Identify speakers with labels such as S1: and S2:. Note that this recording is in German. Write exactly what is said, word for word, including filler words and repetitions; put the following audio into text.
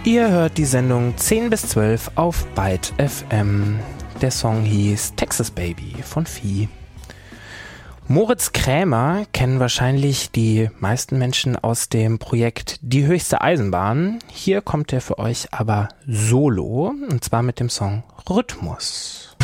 S1: Ihr hört die Sendung zehn bis zwölf auf Byte F M. Der Song hieß Texas Baby von Vieh. Moritz Krämer kennen wahrscheinlich die meisten Menschen aus dem Projekt Die höchste Eisenbahn. Hier kommt er für euch aber solo, und zwar mit dem Song Rhythmus.